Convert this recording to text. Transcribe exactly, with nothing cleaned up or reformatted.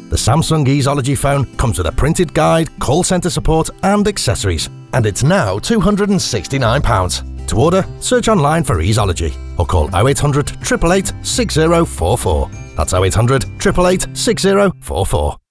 The Samsung Easeology phone comes with a printed guide, call centre support and accessories, and it's now two hundred and sixty-nine pounds. To order, search online for Easeology or call oh eight hundred, eight eight eight, six oh four four. That's oh eight hundred, eight eight eight, six oh four four.